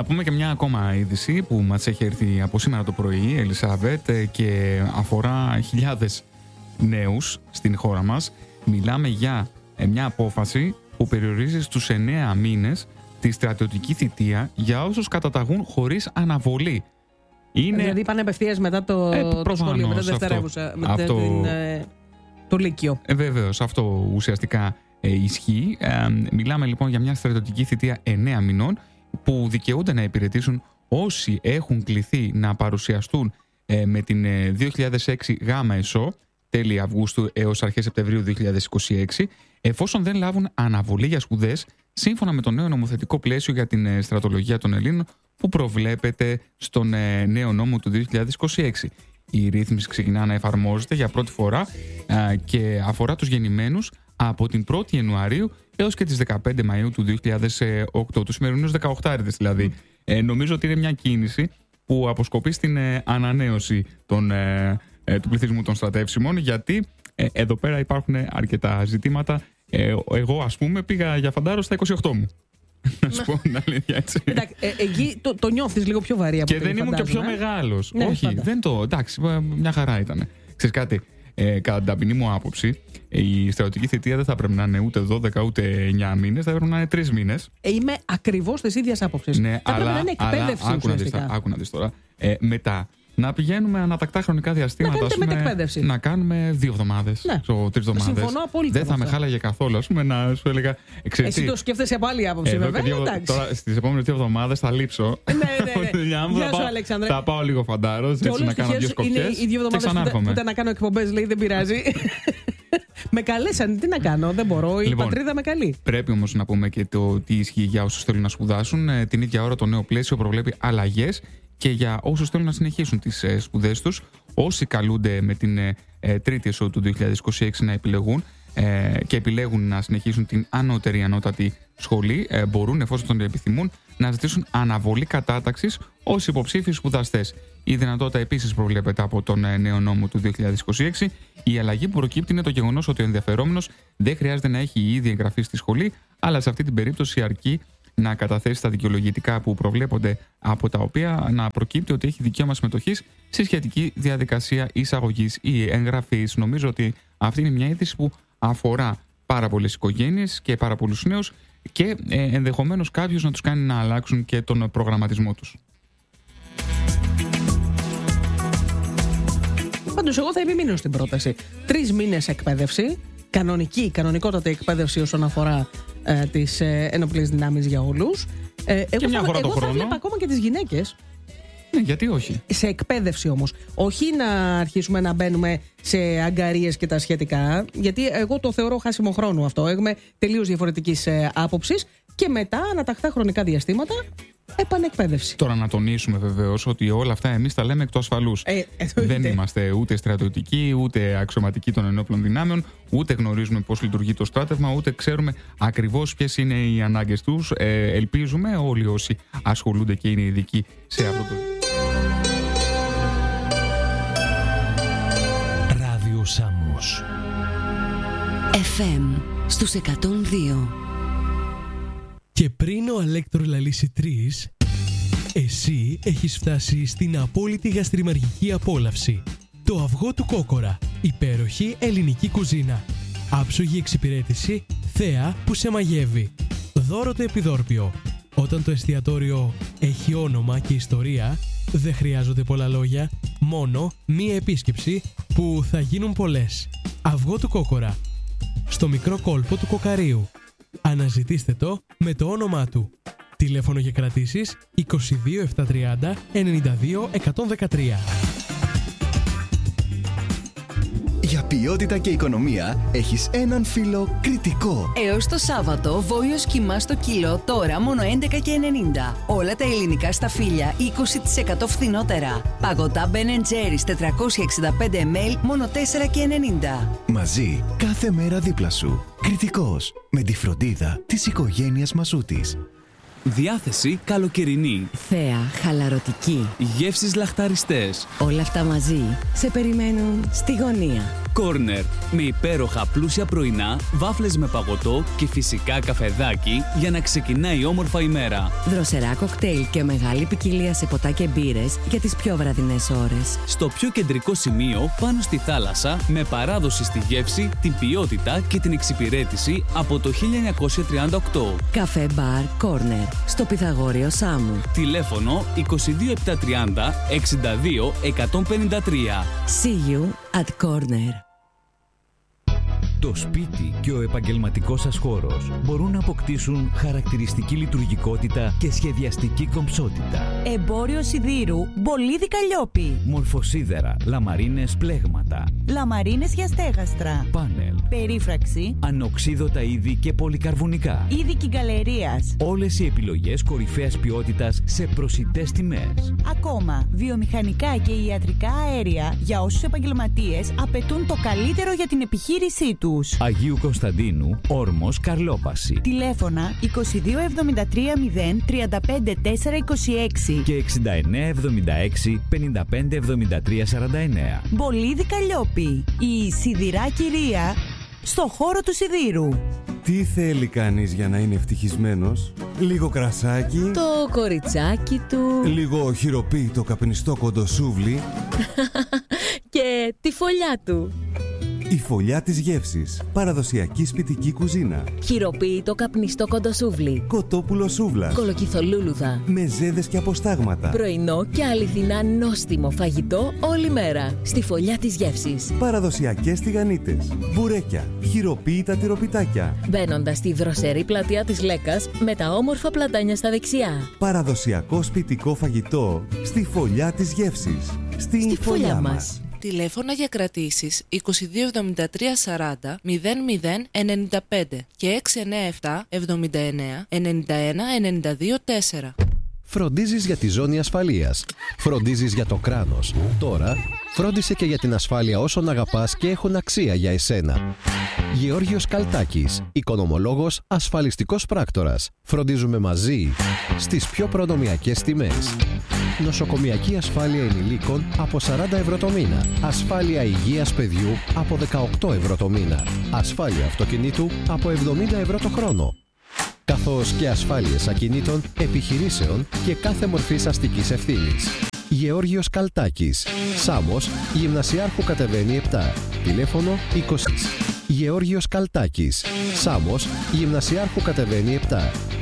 Να πούμε και μια ακόμα είδηση που μας έχει έρθει από σήμερα το πρωί, Ελισάβετ, και αφορά χιλιάδες νέους στην χώρα μας. Μιλάμε για μια απόφαση που περιορίζει στους 9 μήνες τη στρατιωτική θητεία για όσους καταταγούν χωρίς αναβολή. Δηλαδή πάνε απευθείας μετά το σχολείο, μετά τη δευτερεύουσα, το Λύκειο. Βέβαιως, αυτό ουσιαστικά ισχύει. Μιλάμε λοιπόν για μια στρατιωτική θητεία 9 μηνών που δικαιούνται να υπηρετήσουν όσοι έχουν κληθεί να παρουσιαστούν με την 2006 ΓΑΜΑ ΕΣΟ τέλη Αυγούστου έως αρχές Σεπτεμβρίου 2026, εφόσον δεν λάβουν αναβολή για σπουδές σύμφωνα με το νέο νομοθετικό πλαίσιο για την στρατολογία των Ελλήνων που προβλέπεται στον νέο νόμο του 2026. Η ρύθμιση ξεκινά να εφαρμόζεται για πρώτη φορά και αφορά τους γεννημένους από την 1η Ιανουαρίου έως και τις 15 Μαΐου του 2008, τους σημερινούς 18 δηλαδή. Νομίζω ότι είναι μια κίνηση που αποσκοπεί στην ανανέωση του πληθυσμού των στρατεύσιμων, γιατί εδώ πέρα υπάρχουν αρκετά ζητήματα. Εγώ, ας πούμε, πήγα για φαντάρο στα 28 μου. Να σου πω την αλήθεια, έτσι. Εντάξει, εκεί το νιώθεις λίγο πιο βαρύ από και δεν ήμουν και πιο μεγάλος. Ναι, όχι, δεν το. Εντάξει, μια χαρά ήταν. Ξέρεις κάτι, κατά την ταπεινή μου άποψη, η στρατιωτική θητεία δεν θα πρέπει να είναι ούτε 12 ούτε 9 μήνες, θα πρέπει να είναι 3 μήνες. Είμαι ακριβώς της ίδιας άποψης. Ναι, θα πρέπει να είναι εκπαίδευση ουσιαστικά. Άκου να δεις τώρα. Μετά. Να πηγαίνουμε ανατακτά χρονικά διαστήματα. Να κάνουμε 2 εβδομάδες. Ναι. 3 εβδομάδες. Συμφωνώ απόλυτα. Δεν θα με χάλαγε καθόλου. Ας πούμε, να σου έλεγα. Εσύ το σκέφτεσαι από άλλη άποψη, βέβαια. Τώρα στις επόμενες 2 εβδομάδες θα λείψω. Ναι. Γεια σου, Αλέξανδρε. Θα πάω λίγο φαντάρο, έτσι να κάνω 2 σκοπιές. Είναι οι 2 εβδομάδες που ήταν να κάνω εκπομπές, λέει, δεν πειράζει. Με καλέσαν, τι να κάνω, δεν μπορώ. Η πατρίδα με καλεί. Πρέπει όμως να πούμε και το τι ισχύει για όσους θέλουν να σπουδάσουν. Την ίδια ώρα το νέο πλαίσιο προβλέπει αλλαγές και για όσους θέλουν να συνεχίσουν τις σπουδές τους. Όσοι καλούνται με την τρίτη ΕΣΟ του 2026 να επιλεγούν και επιλέγουν να συνεχίσουν την ανώτερη σχολή, μπορούν, εφόσον τον επιθυμούν, να ζητήσουν αναβολή κατάταξης ως υποψήφιοι σπουδαστές. Η δυνατότητα επίσης προβλέπεται από τον νέο νόμο του 2026. Η αλλαγή που προκύπτει είναι το γεγονός ότι ο ενδιαφερόμενος δεν χρειάζεται να έχει ήδη εγγραφεί στη σχολή, αλλά σε αυτή την περίπτωση αρκεί να καταθέσει τα δικαιολογητικά που προβλέπονται, από τα οποία να προκύπτει ότι έχει δικαίωμα συμμετοχής στη σχετική διαδικασία εισαγωγής ή εγγραφής. Νομίζω ότι αυτή είναι μια είδηση που αφορά πάρα πολλές οικογένειες και πάρα πολλούς νέους και ενδεχομένως κάποιους να τους κάνει να αλλάξουν και τον προγραμματισμό τους. Πάντως, εγώ θα επιμείνω στην πρόταση. 3 μήνες εκπαίδευση, κανονικότατη εκπαίδευση όσον αφορά τις ενόπλες δυνάμεις για όλους. Εγώ θα βλέπα ακόμα και τις γυναίκες. Ναι, γιατί όχι. Σε εκπαίδευση όμως. Όχι να αρχίσουμε να μπαίνουμε σε αγκαρίες και τα σχετικά, γιατί εγώ το θεωρώ χάσιμο χρόνο αυτό. Έχουμε τελείως διαφορετικής άποψης και μετά, ανατακτά χρονικά διαστήματα, επανεκπαίδευση. Τώρα να τονίσουμε βεβαίως ότι όλα αυτά εμείς τα λέμε εκ του ασφαλούς. Δεν είμαστε ούτε στρατιωτικοί, ούτε αξιωματικοί των ενόπλων δυνάμεων, ούτε γνωρίζουμε πώς λειτουργεί το στράτευμα, ούτε ξέρουμε ακριβώς ποιες είναι οι ανάγκες τους. Ελπίζουμε όλοι όσοι ασχολούνται και είναι ειδικοί σε αυτό το. Ράδιο Σάμος FM στους 102. Και πριν ο Αλέκτρο λαλήσει 3, εσύ έχεις φτάσει στην απόλυτη γαστριμαργική απόλαυση. Το αυγό του Κόκορα, υπέροχη ελληνική κουζίνα. Άψογη εξυπηρέτηση, θέα που σε μαγεύει. Δώρο το επιδόρπιο. Όταν το εστιατόριο έχει όνομα και ιστορία, δεν χρειάζονται πολλά λόγια, μόνο μία επίσκεψη που θα γίνουν πολλές. Αυγό του Κόκορα, στο μικρό κόλπο του Κοκαρίου. Αναζητήστε το με το όνομά του. Τηλέφωνο για κρατήσεις 22 730 92 113. Για ποιότητα και οικονομία έχεις έναν φίλο Κρητικό. Έως το Σάββατο, βόλιος κιμά στο κιλό, τώρα μόνο 11,90. Όλα τα ελληνικά σταφύλια 20% φθηνότερα. Παγωτά Ben & Jerry's 465 ml, μόνο 4,90. Μαζί, κάθε μέρα δίπλα σου. Κρητικός, με τη φροντίδα της οικογένειας Μασούτης. Διάθεση καλοκαιρινή. Θέα χαλαρωτική. Γεύσεις λαχταριστές. Όλα αυτά μαζί σε περιμένουν στη γωνία. Corner. Με υπέροχα πλούσια πρωινά, βάφλες με παγωτό και φυσικά καφεδάκι για να ξεκινάει όμορφα η μέρα. Δροσερά κοκτέιλ και μεγάλη ποικιλία σε ποτά και μπύρες για τις πιο βραδινές ώρες. Στο πιο κεντρικό σημείο, πάνω στη θάλασσα, με παράδοση στη γεύση, την ποιότητα και την εξυπηρέτηση από το 1938. Καφέ Μπαρ Κόρνερ, στο Πυθαγόριο Σάμου. Τηλέφωνο 22730 62 153. See you at Corner. Το σπίτι και ο επαγγελματικός σας χώρος μπορούν να αποκτήσουν χαρακτηριστική λειτουργικότητα και σχεδιαστική κομψότητα. Εμπόριο σιδήρου Μπολίδι Καλλιόπη. Μορφοσίδερα, λαμαρίνες πλέγματα, Λαμαρίνες για στέγαστρα. πάνελ, Περίφραξη. ανοξίδωτα είδη και πολυκαρβουνικά. Είδη κυγκαλερίας. Όλες οι επιλογές κορυφαίας ποιότητας σε προσιτές τιμές. Ακόμα, βιομηχανικά και ιατρικά αέρια για όσους επαγγελματίες απαιτούν το καλύτερο για την επιχείρησή τους. Αγίου Κωνσταντίνου, Όρμος, Καρλόπαση. Τηλέφωνα 2273 0 35 426 Και 6976 55 73 49. Μπολίδι Καλλιόπη. Η σιδηρά κυρία στο χώρο του σιδήρου. Τι θέλει κανείς για να είναι ευτυχισμένος? Λίγο κρασάκι, Το κοριτσάκι του λίγο χειροποίητο καπνιστό κοντοσούβλι. και τη φωλιά του. Η φωλιά της γεύσης. Παραδοσιακή σπιτική κουζίνα. Χειροποίητο καπνιστό κοντοσούβλι. Κοτόπουλο σούβλας. Κολοκυθολούλουδα. Μεζέδες και αποστάγματα. Πρωινό και αληθινά νόστιμο φαγητό όλη μέρα. Στη φωλιά της γεύσης. Παραδοσιακές τηγανίτες. Μπουρέκια. Χειροποίητα τυροπιτάκια. Μπαίνοντας στη δροσερή πλατεία της Λέκας με τα όμορφα πλατάνια στα δεξιά. Παραδοσιακό σπιτικό φαγητό. Στη φωλιά της γεύσης. Στη φωλιά μας. Τηλέφωνα για κρατήσεις 2273 40 00 95 και 697 79 91 92 4. Φροντίζεις για τη ζώνη ασφαλείας. Φροντίζεις για το κράνος. Τώρα, φρόντισε και για την ασφάλεια όσων αγαπάς και έχουν αξία για εσένα. Γεώργιος Καλτάκης, οικονομολόγος, ασφαλιστικός πράκτορας. Φροντίζουμε μαζί στις πιο προνομιακές τιμές. Νοσοκομιακή ασφάλεια ενηλίκων από 40 ευρώ το μήνα. Ασφάλεια υγείας παιδιού από 18 ευρώ το μήνα. Ασφάλεια αυτοκινήτου από 70 ευρώ το χρόνο. Καθώς και ασφάλειες ακινήτων, επιχειρήσεων και κάθε μορφής αστικής ευθύνης. Γεώργιος Καλτάκης, Σάμος, Γυμνασιάρχου κατεβαίνει 7. Τηλέφωνο 20. Γεώργιος Καλτάκης, Σάμος, Γυμνασιάρχου κατεβαίνει 7.